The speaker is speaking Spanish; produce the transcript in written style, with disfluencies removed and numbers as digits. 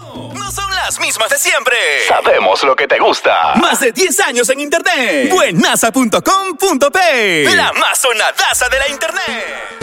No son las mismas de siempre. Sabemos lo que te gusta. Más de 10 años en internet. Buenaza.com.p. La más sonadaza de la internet.